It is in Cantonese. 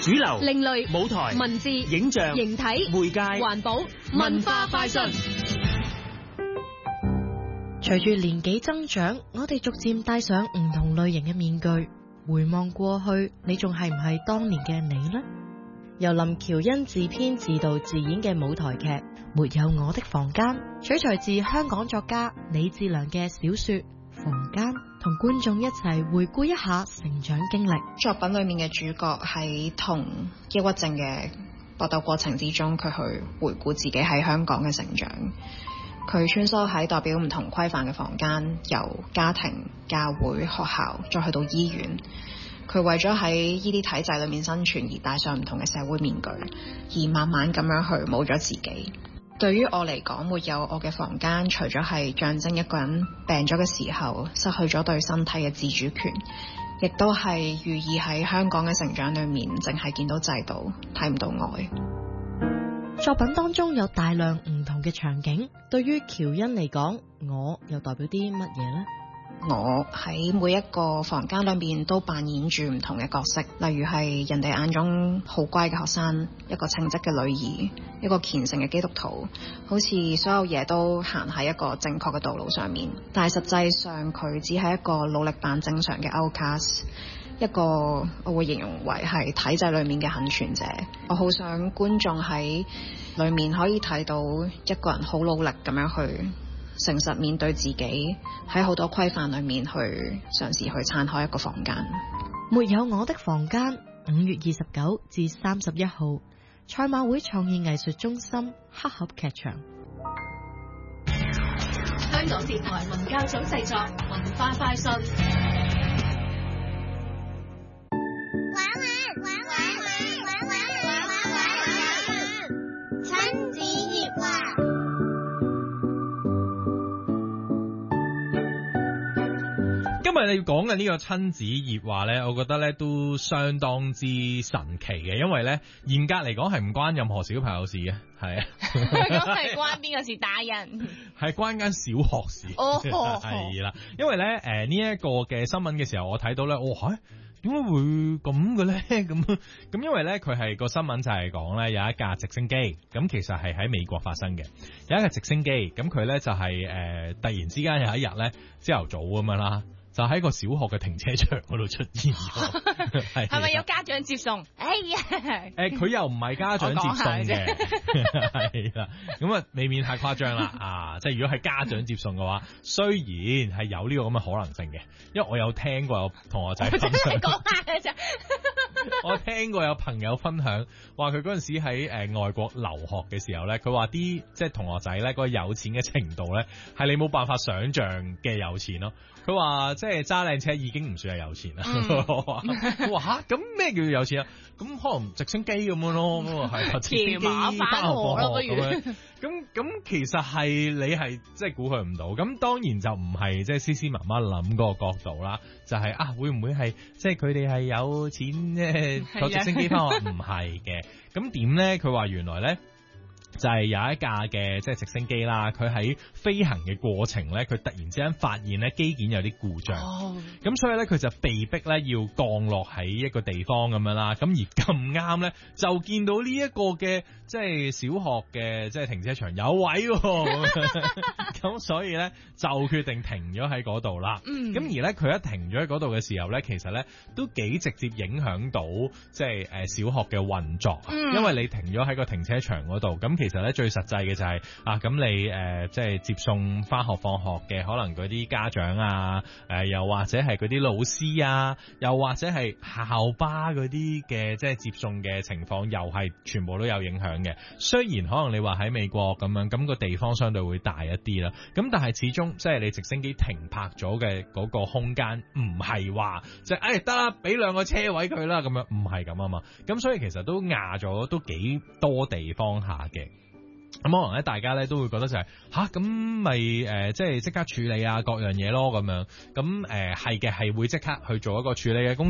主流、 另類、 舞台、 文字、 影像、 形體、 媒介、 環保、文化快訊。 隨住年紀增長，我哋逐漸戴上唔同類型嘅面具。回望過去，你仲係唔係當年嘅你呢？由林喬恩自編自導自演嘅舞台劇《沒有我的房間》，取材自香港作家李智良嘅小說《房間》，同觀眾一齊回顧一下成長經歷。 作品裏面嘅主角喺同抑鬱症嘅搏鬥過程之中，佢去回顧自己喺香港嘅成長。佢穿梭喺代表唔同規範嘅房間，由家庭、教會、學校，再去到醫院。佢為咗喺呢啲體制裏面生存而戴上唔同嘅社會面具，而慢慢咁樣去冇咗自己。對於我嚟講，沒有我嘅房間，除咗係象徵一個人病咗嘅時候失去咗對身體嘅自主權，亦都係寓意喺香港嘅成長裏面，淨係見到制度，睇唔到愛。 作品當中有大量唔同嘅場景，對於喬恩嚟講，我又代表啲乜嘢呢？ 我喺每一個房間裏面都扮演住唔同嘅角色，例如係人哋眼中好乖嘅學生，一個稱職嘅女兒，一個虔誠嘅基督徒，好似所有嘢都行喺一個正確嘅道路上面。但係實際上佢只係一個努力扮正常嘅 outcast， 一個我會形容為係體制裏面嘅幸存者。我好想觀眾喺裏面可以睇到一個人好努力咁樣去誠實面對自己，喺好多規範裏面去嘗試去撐開一個房間。 沒有我的房間，5月29至31號，賽馬會創意藝術中心黑盒劇場。 香港電台文教組製作，文化快訊。 親子熱話。 今日你要講嘅呢個親子熱話呢，我覺得呢都相當之神奇嘅，因為呢嚴格嚟講係唔關任何小朋友事嘅，係啊， 咁係關邊個事？大人係關間小學事，係啦，因為呢呢一個嘅新聞嘅時候，我睇到呢，點解會咁嘅咧？咁因為咧，佢係個新聞就係講咧有一架直升機，咁其實係喺美國發生嘅，有一架直升機，咁佢咧就係突然之間有一日咧朝頭早咁樣啦，就喺個小學嘅停車場嗰度出現咗， 係咪有家長接送？哎呀， 佢又唔係家長接送嘅，係啦，咁啊未免太誇張啦啊！即係如果係家長接送嘅話，雖然係有呢個咁嘅可能性嘅，因為我有聽過有同學仔分享，我聽過有朋友分享話佢嗰陣時喺外國留學嘅時候咧，佢話啲即係同學仔咧嗰個有錢嘅程度咧係你冇辦法想像嘅有錢咯。佢話即係揸靚車已經唔算係有錢啦。佢話吓，咁咩叫有錢啊？咁可能直升機咁樣咯，係騎馬返學咯，不如。 咁其實係你係即係估佢唔到，咁當然就唔係即係思思媽媽諗嗰個角度啦，就係會唔會係即係佢哋係有錢咧坐直升機返學？唔係嘅，咁點咧？佢話原來咧。就係有一架嘅即係直升機啦，佢喺飛行嘅過程咧，佢突然之間發現咧機件有啲故障，咁所以咧佢就被逼咧要降落喺一個地方咁樣啦，咁而咁啱咧就見到呢一個嘅即係小學嘅即係停車場有位喎，咁所以咧就決定停咗喺嗰度啦。咁而咧佢一停咗喺嗰度嘅時候咧，其實咧都幾直接影響到即係小學嘅運作，因為你停咗喺個停車場嗰度，咁其實咧最實際嘅就係咁你即係接送翻學放學嘅可能嗰啲家長啊，又或者係嗰啲老師啊，又或者係校巴嗰啲嘅即係接送嘅情況，又係全部都有影響嘅。雖然可能你話喺美國咁樣，咁個地方相對會大一啲啦，咁但係始終即係你直升機停泊咗嘅嗰個空間唔係話即係得啦，俾兩個車位佢啦咁樣，唔係咁啊嘛。咁所以其實都壓咗都幾多地方下嘅。咁可能咧，大家咧都會覺得就係咁咪即係即刻處理啊各樣嘢咯咁樣。咁係嘅，係會即刻去做一個處理嘅工作。